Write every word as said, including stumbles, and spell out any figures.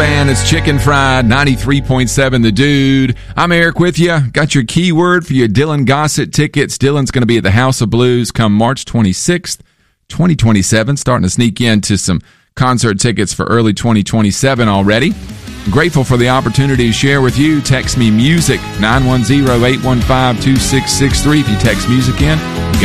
Band. It's Chicken Fried, ninety-three point seven The Dude. I'm Eric with you. Got your keyword for your Dylan Gossett tickets. Dylan's going to be at the House of Blues come March twenty-sixth, twenty twenty-seven. Starting to sneak into some concert tickets for early twenty twenty-seven already. Grateful for the opportunity to share with you. Text me music, nine one zero, eight one five, two six six three. If you text music in,